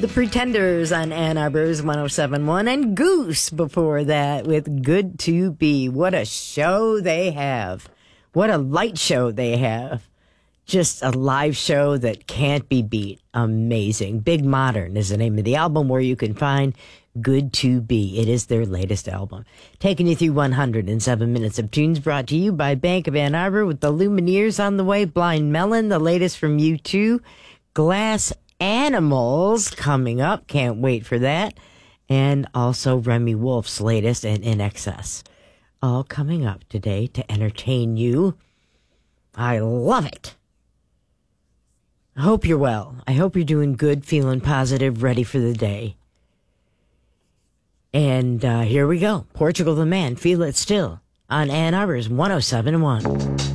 The Pretenders on Ann Arbor's 107.1, and Goose before that with Good to Be. What a show they have. What a light show they have. Just a live show that can't be beat. Amazing. Big Modern is the name of the album, where you can find Good to Be. It is their latest album. Taking you through 107 minutes of tunes, brought to you by Bank of Ann Arbor, with the Lumineers on the way. Blind Melon, the latest from U2. Glass Animals coming up. Can't wait for that. And also Remy Wolf's latest, and In Excess. All coming up today to entertain you. I love it. I hope you're well. I hope you're doing good, feeling positive, ready for the day. And here we go. Portugal the Man, Feel It Still on Ann Arbor's 107.1.